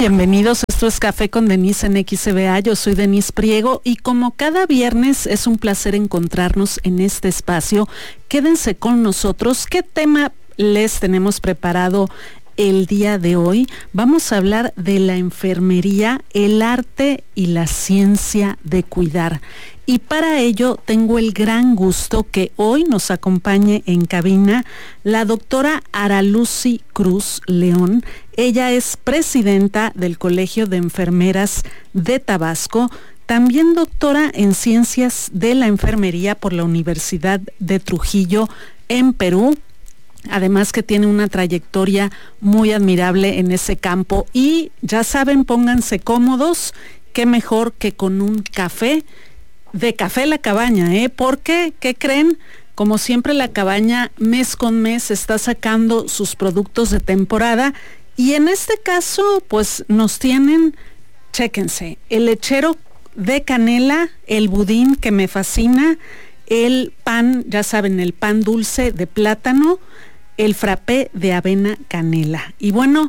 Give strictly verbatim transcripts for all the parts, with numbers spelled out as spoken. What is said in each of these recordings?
Bienvenidos. Esto es Café con Denise en X C B A. Yo soy Denise Priego y como cada viernes es un placer encontrarnos en este espacio. Quédense con nosotros. ¿Qué tema les tenemos preparado el día de hoy? Vamos a hablar de la enfermería, el arte y la ciencia de cuidar. Y para ello tengo el gran gusto que hoy nos acompañe en cabina la doctora Aralucy Cruz León. Ella es presidenta del Colegio de Enfermeras de Tabasco, también doctora en Ciencias de la Enfermería por la Universidad de Trujillo en Perú. Además que tiene una trayectoria muy admirable en ese campo y ya saben, pónganse cómodos, qué mejor que con un café. De Café La Cabaña, ¿eh? Porque, ¿qué creen? Como siempre, La Cabaña mes con mes está sacando sus productos de temporada y en este caso, pues nos tienen, chéquense, el lechero de canela, el budín que me fascina, el pan, ya saben, el pan dulce de plátano, el frappé de avena canela. Y bueno,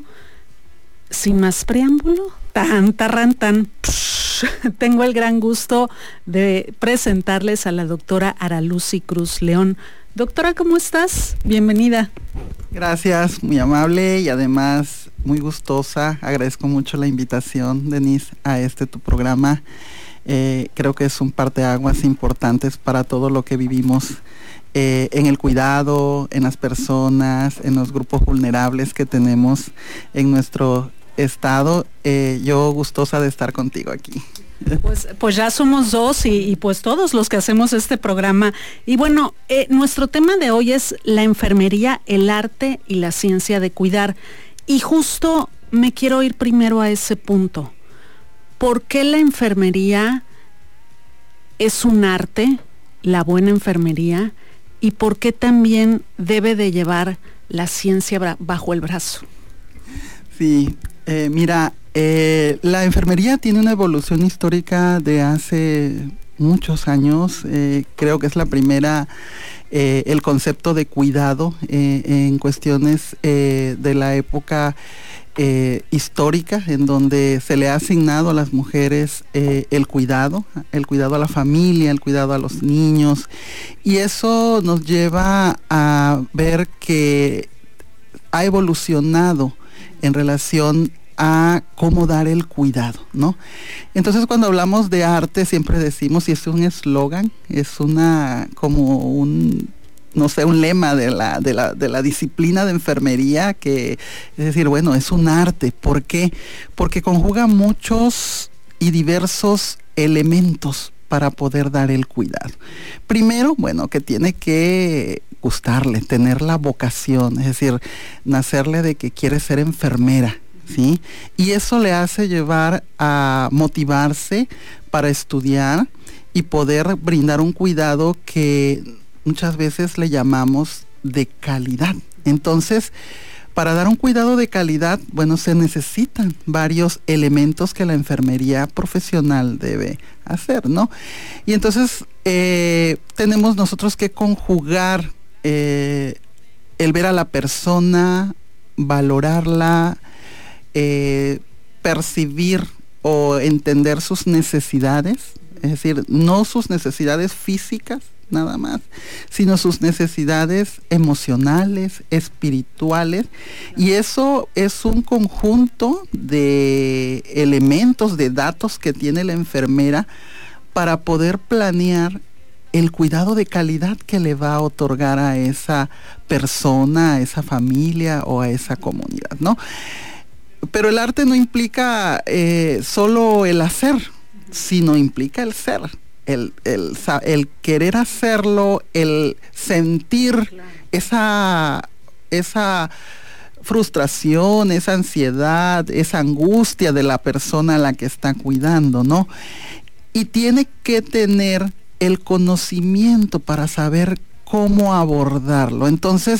sin más preámbulo, tan, tarran, tan, psh, tengo el gran gusto de presentarles a la doctora Aralucy Cruz León. Doctora, ¿cómo estás? Bienvenida. Gracias, muy amable y además muy gustosa. Agradezco mucho la invitación, Denise, a este tu programa. Eh, creo que es un parteaguas importantes para todo lo que vivimos eh, en el cuidado, en las personas, en los grupos vulnerables que tenemos en nuestro estado. Eh, yo gustosa de estar contigo aquí. Pues, pues ya somos dos y, y pues todos los que hacemos este programa. Y bueno, eh, nuestro tema de hoy es la enfermería, el arte y la ciencia de cuidar. Y justo me quiero ir primero a ese punto. ¿Por qué la enfermería es un arte, la buena enfermería? ¿Y por qué también debe de llevar la ciencia bajo el brazo? Sí, eh, mira, eh, la enfermería tiene una evolución histórica de hace muchos años. Eh, creo que es la primera, eh, el concepto de cuidado eh, en cuestiones eh, de la época eh, histórica, en donde se le ha asignado a las mujeres eh, el cuidado, el cuidado a la familia, el cuidado a los niños, y eso nos lleva a ver que ha evolucionado en relación a cómo dar el cuidado, ¿no? Entonces, cuando hablamos de arte, siempre decimos, y es un eslogan, es una, como un, no sé, un lema de la, de la, de la disciplina de enfermería, que es decir, bueno, es un arte. ¿Por qué? Porque conjuga muchos y diversos elementos para poder dar el cuidado. Primero, bueno, que tiene que gustarle, tener la vocación, es decir, nacerle de que quiere ser enfermera, ¿sí? Y eso le hace llevar a motivarse para estudiar y poder brindar un cuidado que muchas veces le llamamos de calidad. Entonces, para dar un cuidado de calidad, bueno, se necesitan varios elementos que la enfermería profesional debe hacer, ¿no? Y entonces eh, tenemos nosotros que conjugar eh, el ver a la persona, valorarla, eh, percibir o entender sus necesidades, es decir, no sus necesidades físicas, nada más, sino sus necesidades emocionales, espirituales, y eso es un conjunto de elementos, de datos que tiene la enfermera para poder planear el cuidado de calidad que le va a otorgar a esa persona, a esa familia o a esa comunidad, ¿no? Pero el arte no implica eh, solo el hacer, sino implica el ser. El, el, el querer hacerlo, el sentir claro. esa, esa frustración, esa ansiedad, esa angustia de la persona a la que está cuidando, ¿no? Y tiene que tener el conocimiento para saber cómo abordarlo. Entonces,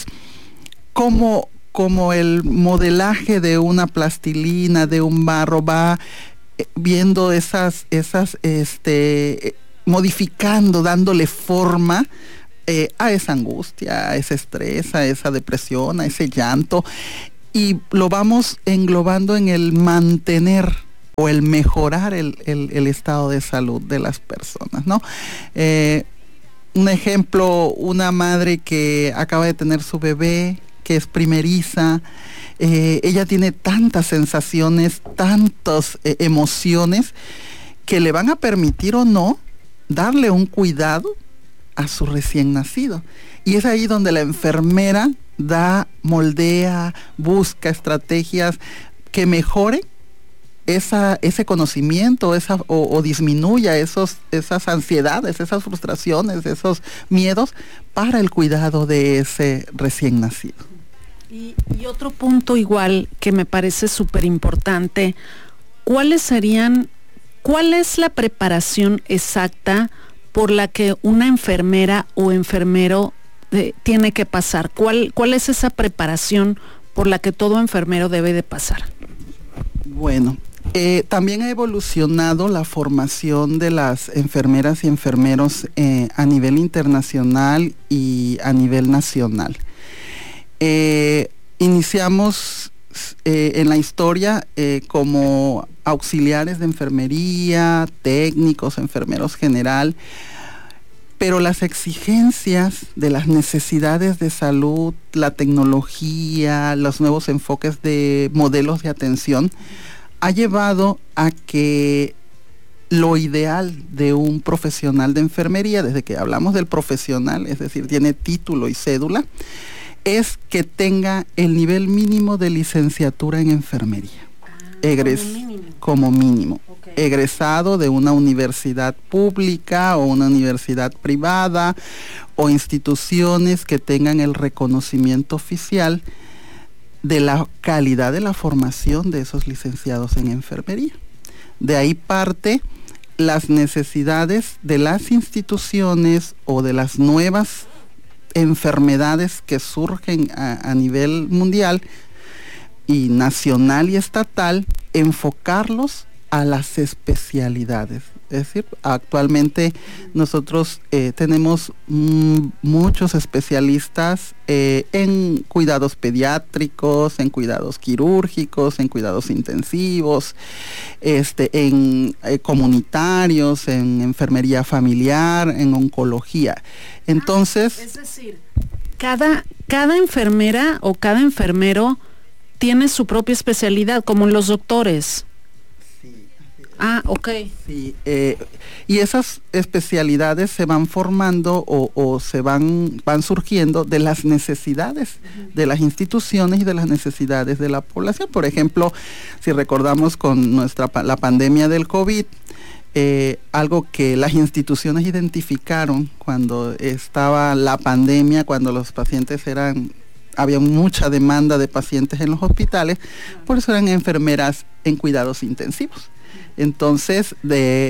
como, como el modelaje de una plastilina, de un barro, va viendo esas, esas, este... modificando, dándole forma eh, a esa angustia, a ese estrés, a esa depresión, a ese llanto. y lo vamos englobando en el mantener o el mejorar el, el, el estado de salud de las personas, ¿no? Eh, un ejemplo, una madre que acaba de tener su bebé, que es primeriza, eh, ella tiene tantas sensaciones, tantas eh, emociones, que le van a permitir o no darle un cuidado a su recién nacido. Y es ahí donde la enfermera da, moldea, busca estrategias que mejoren esa, ese conocimiento esa, o, o disminuya esos, esas ansiedades, esas frustraciones, esos miedos para el cuidado de ese recién nacido. Y, y otro punto igual que me parece súper importante, ¿cuáles serían, cuál es la preparación exacta por la que una enfermera o enfermero eh, tiene que pasar? ¿Cuál, cuál es esa preparación por la que todo enfermero debe de pasar? Bueno, eh, también ha evolucionado la formación de las enfermeras y enfermeros eh, a nivel internacional y a nivel nacional. Eh, iniciamos eh, en la historia eh, como auxiliares de enfermería, técnicos, enfermeros general, pero las exigencias de las necesidades de salud, la tecnología, los nuevos enfoques de modelos de atención, ha llevado a que lo ideal de un profesional de enfermería, desde que hablamos del profesional, es decir, tiene título y cédula, es que tenga el nivel mínimo de licenciatura en enfermería. Egres, como mínimo. Como mínimo. Okay. Egresado de una universidad pública o una universidad privada o instituciones que tengan el reconocimiento oficial de la calidad de la formación de esos licenciados en enfermería. De ahí parte las necesidades de las instituciones o de las nuevas enfermedades que surgen a, a nivel mundial y nacional y estatal, enfocarlos a las especialidades. Es decir, actualmente nosotros eh, tenemos mm, muchos especialistas eh, en cuidados pediátricos, en cuidados quirúrgicos, en cuidados intensivos, este, en eh, comunitarios, en enfermería familiar, en oncología. Entonces, ah, es decir, cada, cada enfermera o cada enfermero tiene su propia especialidad, como los doctores. Ah, ok. Sí, eh, y esas especialidades se van formando o, o se van, van surgiendo de las necesidades uh-huh. de las instituciones y de las necesidades de la población. Por ejemplo, si recordamos con nuestra la pandemia del COVID, eh, algo que las instituciones identificaron cuando estaba la pandemia, cuando los pacientes eran, había mucha demanda de pacientes en los hospitales, uh-huh. por eso eran enfermeras en cuidados intensivos. Entonces, de...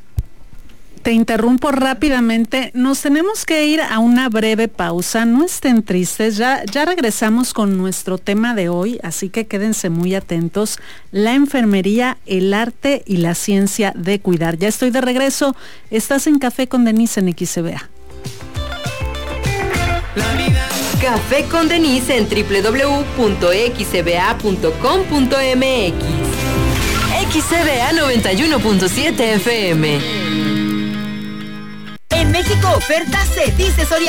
Te interrumpo rápidamente, nos tenemos que ir a una breve pausa, no estén tristes, ya, ya regresamos con nuestro tema de hoy, así que quédense muy atentos, la enfermería, el arte y la ciencia de cuidar. Ya estoy de regreso, estás en Café con Denise en X C B A. Café con Denise en doble u doble u doble u punto x c b a punto com punto m x. X C B A noventa y uno punto siete F M. En México, ofertas se dice Soriana.